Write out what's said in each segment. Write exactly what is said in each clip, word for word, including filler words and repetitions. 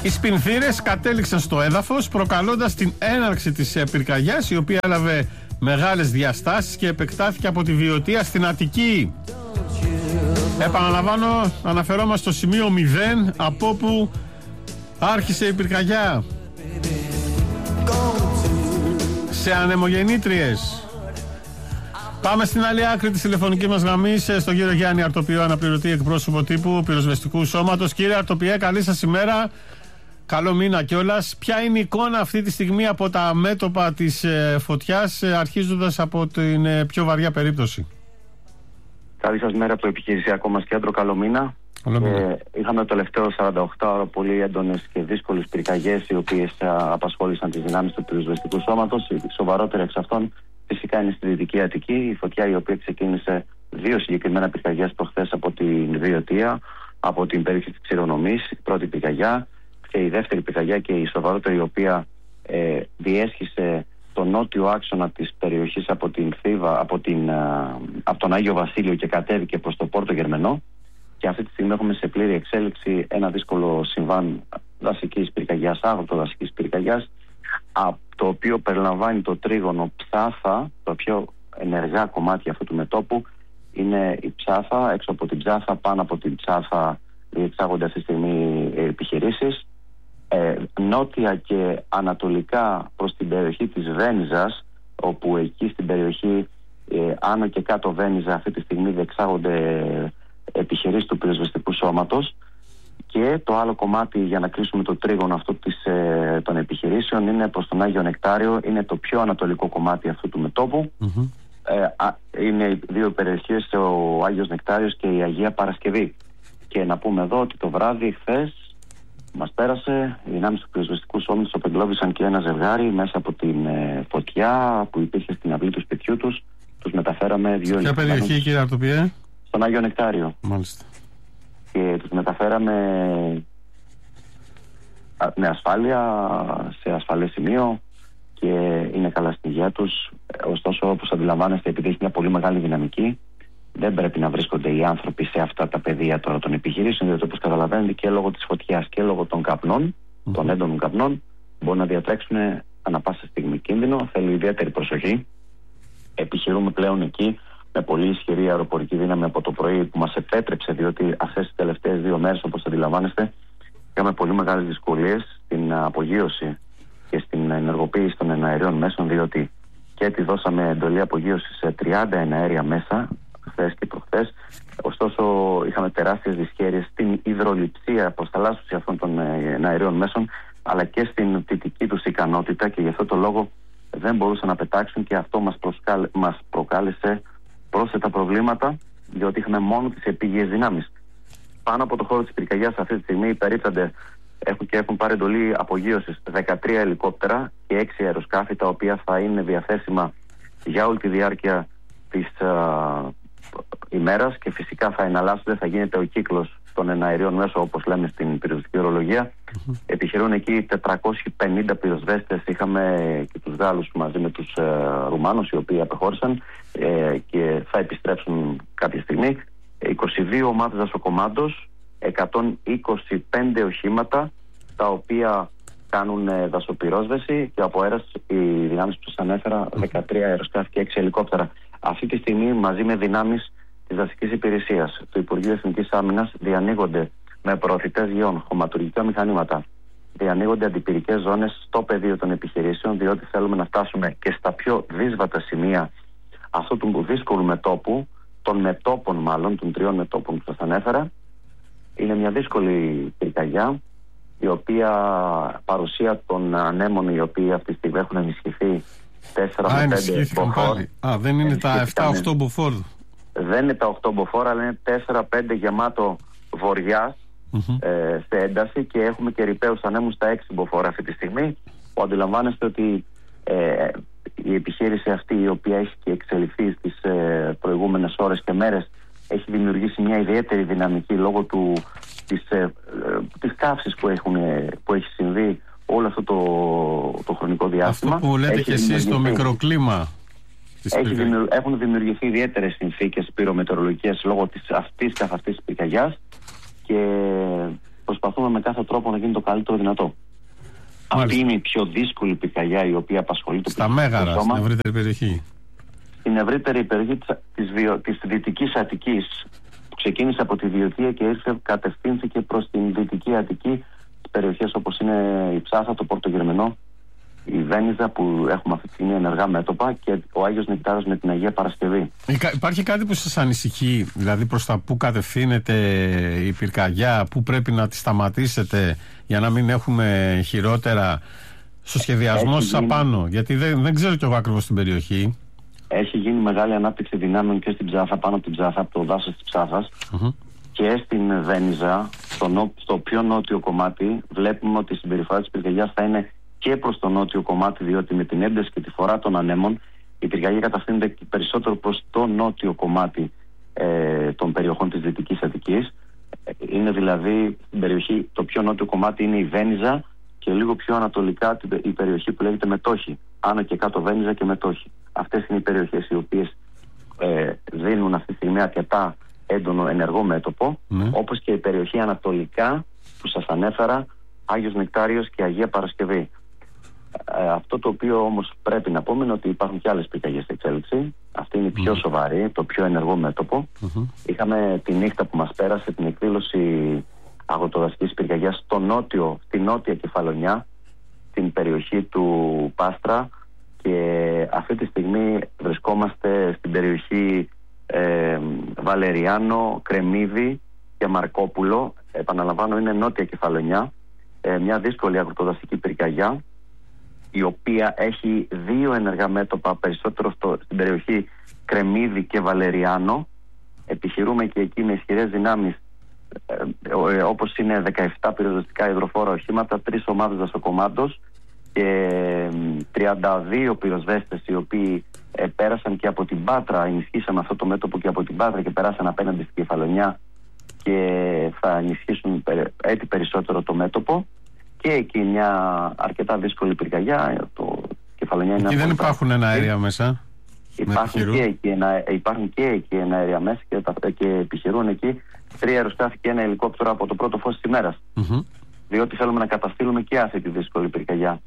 Οι σπινθήρες κατέληξαν στο έδαφος, προκαλώντας την έναρξη της πυρκαγιάς, η οποία έλαβε μεγάλες διαστάσεις και επεκτάθηκε από τη Βιωτία στην Αττική. Επαναλαμβάνω, αναφερόμαστε στο σημείο μηδέν, από όπου άρχισε η πυρκαγιά. Σε ανεμογεννήτριες. Πάμε στην άλλη άκρη της τηλεφωνικής μας γραμμής, στον κύριο Γιάννη Αρτοπιό, αναπληρωτή εκπρόσωπο τύπου πυροσβεστικού σώματος. Κύριε Αρτοπιέ, καλή σας ημέρα. Καλό μήνα κιόλας. Ποια είναι η εικόνα αυτή τη στιγμή από τα μέτωπα της ε, φωτιάς, ε, αρχίζοντας από την ε, πιο βαριά περίπτωση? Καλή σας μέρα από το επιχειρησιακό μας κέντρο. Καλό μήνα. Ε, είχαμε το τελευταίο σαράντα οκτώ ώρα πολύ έντονες και δύσκολες πυρκαγιές, οι οποίες α, απασχόλησαν τις δυνάμεις του πυροσβεστικού σώματος. Η σοβαρότερη εξ αυτών φυσικά είναι στη Δυτική Αττική, η φωτιά η οποία ξεκίνησε δύο συγκεκριμένα πυρκαγιές προχθές από την Βιωτία, από την περιοχή της Ξηρονομής, η πρώτη πυρκαγιά, και η δεύτερη πυρκαγιά και η σοβαρότερη, η οποία ε, διέσχισε το νότιο άξονα της περιοχής από την Θήβα, από, την, α, από τον Άγιο Βασίλειο και κατέβηκε προς το Πόρτο Γερμενό. Και αυτή τη στιγμή έχουμε σε πλήρη εξέλιξη ένα δύσκολο συμβάν δασικής πυρκαγιάς, άγροτο δασικής πυρκαγιάς, το οποίο περιλαμβάνει το τρίγωνο Ψάθα. Το πιο ενεργά κομμάτι αυτού του μετώπου είναι η Ψάθα. Έξω από την Ψάθα, πάνω από την Ψάθα, διεξάγονται αυτή τη στιγμή επιχειρήσεις. Ε, νότια και ανατολικά προς την περιοχή της Βένιζας, όπου εκεί στην περιοχή ε, άνω και κάτω Βένιζα αυτή τη στιγμή διεξάγονται επιχειρήσεις του πυροσβεστικού σώματος. Και το άλλο κομμάτι, για να κλείσουμε το τρίγωνο αυτό της, ε, των επιχειρήσεων, είναι προς τον Άγιο Νεκτάριο. Είναι το πιο ανατολικό κομμάτι αυτού του μετώπου. Mm-hmm. ε, α, είναι οι δύο περιοχές, ο Άγιος Νεκτάριος και η Αγία Παρασκευή. Και να πούμε εδώ ότι το βράδυ χθες μας πέρασε, οι δυνάμεις του πυροσβεστικού σώματος απεγκλώβησαν και ένα ζευγάρι μέσα από την ε, φωτιά που υπήρχε στην αυλή του σπιτιού τους. Τους μεταφέραμε δύο. Ποια περιοχή, κύριε Αρτοπιέ? Στον Άγιο Νεκτάριο. Μάλιστα. Και τους μεταφέραμε με ασφάλεια σε ασφαλές σημείο και είναι καλά στην υγεία τους. Ωστόσο, όπως αντιλαμβάνεστε, επειδή έχει μια πολύ μεγάλη δυναμική, δεν πρέπει να βρίσκονται οι άνθρωποι σε αυτά τα πεδία τώρα των επιχειρήσεων, διότι όπως καταλαβαίνετε και λόγω της φωτιάς και λόγω των καπνών, mm-hmm. των έντονων καπνών, μπορούν να διατρέξουν ανά πάσα στιγμή κίνδυνο. Θέλει ιδιαίτερη προσοχή. Επιχειρούμε πλέον εκεί με πολύ ισχυρή αεροπορική δύναμη από το πρωί, που μας επέτρεψε, διότι αυτές τις τελευταίες δύο μέρες, όπως αντιλαμβάνεστε, είχαμε πολύ μεγάλες δυσκολίες στην απογείωση και στην ενεργοποίηση των εναερίων μέσων, διότι και έτσι δώσαμε εντολή απογείωση σε τριάντα εναέρια μέσα, χθες και προχθές. Ωστόσο, είχαμε τεράστιες δυσχέρειες στην υδρολειψία προς θαλάσσιση αυτών των εναερίων μέσων, αλλά και στην πτυτική τους ικανότητα, και γι' αυτό το λόγο δεν μπορούσαν να πετάξουν, και αυτό μας, προσκάλε, μας προκάλεσε πρόσθετα προβλήματα, διότι είχαμε μόνο τις επίγειες δυνάμεις. Πάνω από το χώρο της πυρκαγιάς αυτή τη στιγμή περίπτανται, έχουν και έχουν πάρει εντολή απογείωσης δεκατρία ελικόπτερα και έξι αεροσκάφη, τα οποία θα είναι διαθέσιμα για όλη τη διάρκεια της α, ημέρας, και φυσικά θα εναλλάσσονται, θα γίνεται ο κύκλος των εναερίων μέσω, όπως λέμε στην πυροσβεστική ορολογία. Mm-hmm. Επιχειρούν εκεί τετρακόσιοι πενήντα πυροσβέστες. Είχαμε και τους Γάλλους μαζί με τους ε, Ρουμάνους, οι οποίοι απεχώρησαν ε, και θα επιστρέψουν κάποια στιγμή. είκοσι δύο ομάδες δασοκομάντος, εκατόν είκοσι πέντε οχήματα, τα οποία κάνουν ε, δασοπυρόσβεση, και από αέρας οι δυνάμεις που σας ανέφερα, δεκατρία αεροσκάφη και έξι ελικόπτερα. Αυτή τη στιγμή, μαζί με δυνάμεις της δασικής υπηρεσίας του Υπουργείου Εθνικής Άμυνας, διανοίγονται με προωθητές γεών, χωματουργικά μηχανήματα, διανοίγονται αντιπυρικές ζώνες στο πεδίο των επιχειρήσεων, διότι θέλουμε να φτάσουμε και στα πιο δύσβατα σημεία αυτού του δύσκολου μετώπου, των μετώπων μάλλον, των τριών μετώπων που σας ανέφερα. Είναι μια δύσκολη πυρκαγιά, η οποία παρουσία των ανέμων, οι οποίοι αυτή τη στιγμή έχουν ενισχυθεί τέσσερα με πέντε μποφόρ. Α, δεν είναι τα επτά οκτώ μποφόρ. Δεν είναι τα οκτώ μποφόρ, αλλά είναι τέσσερα πέντε γεμάτο βοριάς mm-hmm. ε, σε ένταση, και έχουμε και ρηπαίους ανέμους στα έξι μποφόρ αυτή τη στιγμή, που αντιλαμβάνεστε ότι ε, η επιχείρηση αυτή, η οποία έχει και εξελιχθεί στις ε, προηγούμενες ώρες και μέρες, έχει δημιουργήσει μια ιδιαίτερη δυναμική λόγω του, της, ε, ε, της καύσης που, έχουν, που έχει συμβεί όλο αυτό το, το χρονικό διάστημα. Αυτό που λέτε και εσείς, το μικροκλίμα. Έχει δημιουργ, έχουν δημιουργηθεί ιδιαίτερες συνθήκες πυρομετεωρολογικές λόγω της αυτής καθ' αυτής της πυρκαγιάς, και προσπαθούμε με κάθε τρόπο να γίνει το καλύτερο δυνατό. Μάλιστα. Αυτή είναι η πιο δύσκολη πυρκαγιά η οποία απασχολεί το στα Μέγαρα, στην ευρύτερη περιοχή. Στην ευρύτερη περιοχή της, βιο... της Δυτικής Αττικής, που ξεκίνησε από τη Βιωτία και ήρθε, κατευθύνθηκε προς την Δυτική Αττική, τις περιοχές όπως είναι η Ψάθα, το Πορτογερμενό, η Βένιζα που έχουμε αυτή τη στιγμή ενεργά μέτωπα και ο Άγιος Νεκτάριος με την Αγία Παρασκευή. Υπάρχει κάτι που σας ανησυχεί, δηλαδή προς τα που κατευθύνεται η πυρκαγιά, που πρέπει να τη σταματήσετε για να μην έχουμε χειρότερα στο σχεδιασμό σας απάνω? Γιατί δεν, δεν ξέρω κι εγώ ακριβώς την περιοχή. Έχει γίνει μεγάλη ανάπτυξη δυνάμεων και στην Ψάθα, πάνω από την Ψάθα, από το δάσος της Ψάθας, uh-huh. και στην Βένιζα, στο, στο πιο νότιο κομμάτι. Βλέπουμε ότι η συμπεριφορά της πυρκαγιάς θα είναι και προς το νότιο κομμάτι, διότι με την ένταση και τη φορά των ανέμων η πυρκαγιά κατευθύνεται περισσότερο προς το νότιο κομμάτι ε, των περιοχών της Δυτικής Αττικής. Είναι δηλαδή στην περιοχή, το πιο νότιο κομμάτι είναι η Βένιζα και λίγο πιο ανατολικά η περιοχή που λέγεται Μετόχη. Άνω και κάτω Βένιζα και Μετόχη. Αυτές είναι οι περιοχές οι οποίες ε, δίνουν αυτή τη στιγμή αρκετά έντονο ενεργό μέτωπο, mm. όπως και η περιοχή ανατολικά που σας ανέφερα, Άγιος Νεκτάριος και Αγία Παρασκευή. Ε, αυτό το οποίο όμως πρέπει να πούμε είναι ότι υπάρχουν και άλλες πυρκαγιές στην εξέλιξη. Αυτή είναι η πιο mm. σοβαρή, το πιο ενεργό μέτωπο. Mm-hmm. Είχαμε τη νύχτα που μας πέρασε την εκδήλωση αγροτοδασικής πυρκαγιάς στο νότιο, στη νότια Κεφαλονιά, την περιοχή του Πάστρα, και αυτή τη στιγμή βρισκόμαστε στην περιοχή ε, Βαλεριάνο, Κρεμμύδη και Μαρκόπουλο. Επαναλαμβάνω, είναι νότια Κεφαλονιά, ε, μια δύσκολη αγροτοδασική πυρκαγιά, η οποία έχει δύο ενεργά μέτωπα περισσότερο στο, στην περιοχή Κρεμμύδη και Βαλεριάνο. Επιχειρούμε και εκεί με ισχυρές δυνάμεις, ε, ε, όπως είναι δεκαεπτά πυροσβεστικά υδροφόρα οχήματα, τρεις ομάδες δασοκομάντος και τριάντα δύο πυροσβέστες, οι οποίοι ε, πέρασαν και από την Πάτρα, ενισχύσαμε αυτό το μέτωπο και από την Πάτρα και περάσαν απέναντι στην Κεφαλονιά και θα ενισχύσουν έτσι περισσότερο το μέτωπο. Και εκεί μια αρκετά δύσκολη πυρκαγιά. Το Κεφαλονιά είναι. Εκεί δεν υπάρχουν εναέρια μέσα. Υπάρχουν και, εκεί ένα, υπάρχουν και εκεί εναέρια μέσα και, τα, και επιχειρούν εκεί τρία αεροσκάφη και ένα ελικόπτερο από το πρώτο φως της ημέρας. Mm-hmm. Διότι θέλουμε να καταστήλουμε και αυτή τη δύσκολη πυρκαγιά.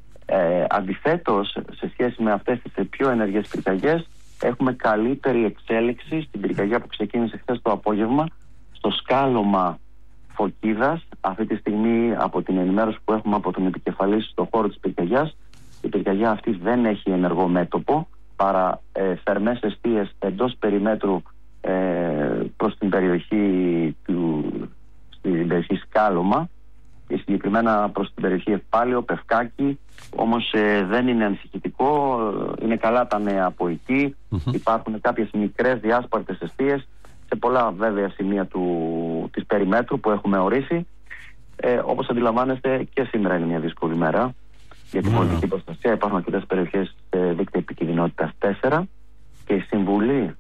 Ε, αντιθέτως, σε σχέση με αυτές τις πιο ενεργές πυρκαγιές, έχουμε καλύτερη εξέλιξη στην πυρκαγιά που ξεκίνησε χθες το απόγευμα, στο σκάλωμα Φωκίδας. Αυτή τη στιγμή, από την ενημέρωση που έχουμε από τον επικεφαλής στον χώρο της πυρκαγιάς, η πυρκαγιά αυτή δεν έχει ενεργό μέτωπο, παρά ε, θερμές εστίες εντός περιμέτρου ε, προς την περιοχή του, στην περιοχή Σκάλωμα, και συγκεκριμένα προς την περιοχή Ευπάλαιο, Πευκάκη. Όμως ε, δεν είναι ανησυχητικό, είναι καλά τα νέα από εκεί. Mm-hmm. Υπάρχουν κάποιες μικρές διάσπαρτες εστίες σε πολλά βέβαια σημεία του, της περιμέτρου που έχουμε ορίσει. Ε, όπως αντιλαμβάνεστε, και σήμερα είναι μια δύσκολη μέρα για την mm. πολιτική προστασία. Υπάρχουν αρκετές περιοχές σε δίκτυα επικινδυνότητας τέσσερα και η συμβουλή,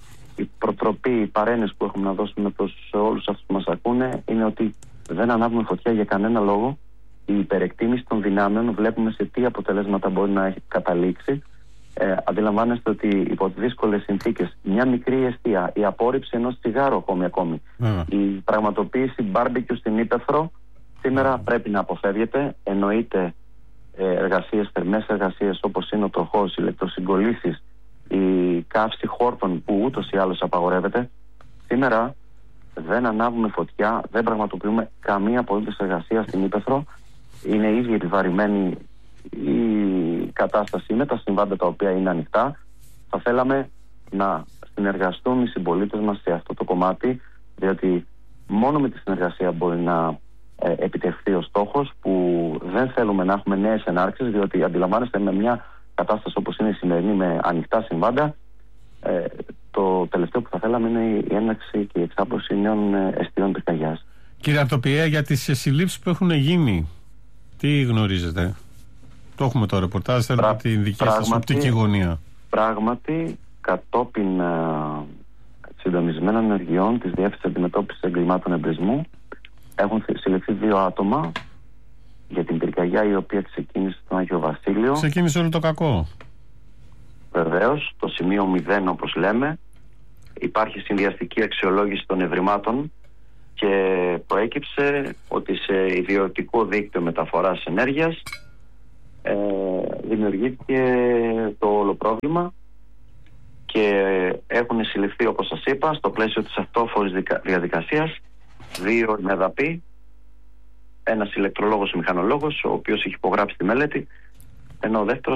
η προτροπή, η παρένεση που έχουμε να δώσουμε προς όλους αυτούς που μας ακούνε είναι ότι δεν ανάβουμε φωτιά για κανένα λόγο. Η υπερεκτίμηση των δυνάμεων, βλέπουμε σε τι αποτελέσματα μπορεί να έχει καταλήξει. Ε, αντιλαμβάνεστε ότι υπό δύσκολες συνθήκες, μια μικρή εστία, η απόρριψη ενός τσιγάρου ακόμη, ακόμη mm. η πραγματοποίηση μπάρμπεκιου στην ύπαιθρο σήμερα mm. πρέπει να αποφεύγεται. Εννοείται ε, εργασίες, θερμές εργασίες όπως είναι ο τροχός, οι ηλεκτροσυγκολήσεις, η καύση χόρτων που ούτως ή άλλως απαγορεύεται. Σήμερα δεν ανάβουμε φωτιά, δεν πραγματοποιούμε καμία απολύτως εργασία στην ύπαιθρο. Είναι ήδη επιβαρημένη η κατάσταση με τα συμβάντα τα οποία είναι ανοιχτά. Θα θέλαμε να συνεργαστούν οι συμπολίτες μας σε αυτό το κομμάτι, διότι μόνο με τη συνεργασία μπορεί να ε, επιτευχθεί ο στόχος, που δεν θέλουμε να έχουμε νέες ενάρξεις, διότι αντιλαμβάνεστε, με μια κατάσταση όπως είναι η σημερινή με ανοιχτά συμβάντα, ε, το τελευταίο που θα θέλαμε είναι η έναρξη και η εξάπλωση νέων εστιών πυρκαγιάς. Κύριε Αρτοπιέ, για τις συλλήψεις που έχουν γίνει, τι γνωρίζετε? Το έχουμε το ρεπορτάζ, θέλουμε Πρα... την δική σας οπτική γωνία. Πράγματι, κατόπιν uh, συντονισμένων ενεργειών της Διεύθυνσης Αντιμετώπισης Εγκλημάτων Εμπρισμού, έχουν συλληφθεί δύο άτομα για την πυρκαγιά η οποία ξεκίνησε στον Άγιο Βασίλειο. Ξεκίνησε όλο το κακό. Βεβαίως, το σημείο μηδέν όπως λέμε. Υπάρχει συνδυαστική αξιολόγηση των ευρημάτων και προέκυψε ότι σε ιδιωτικό δίκτυο μεταφοράς ενέργειας ε, δημιουργήθηκε το όλο πρόβλημα και έχουν συλληφθεί, όπως σας είπα, στο πλαίσιο της αυτόφορης διαδικασίας δύο μεδαποί, ένας ηλεκτρολόγος και μηχανολόγος, ο οποίος έχει υπογράψει τη μελέτη, ενώ ο δεύτερος